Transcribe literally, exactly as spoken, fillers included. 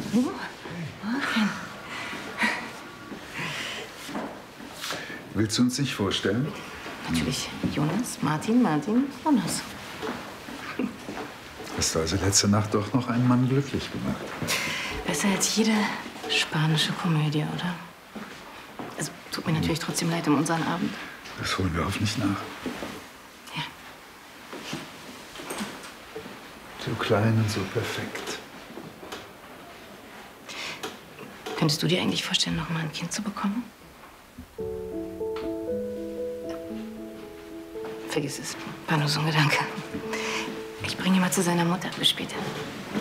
Oh. Okay. Willst du uns nicht vorstellen? Natürlich. Jonas, Martin, Martin, Jonas. Hast du also letzte Nacht doch noch einen Mann glücklich gemacht? Besser als jede spanische Komödie, oder? Also, tut mir natürlich trotzdem leid um unseren Abend. Das holen wir hoffentlich nach. Ja. So klein und so perfekt. Könntest du dir eigentlich vorstellen, noch mal ein Kind zu bekommen? Vergiss es. War nur so ein Gedanke. Ich bringe ihn mal zu seiner Mutter. Bis später.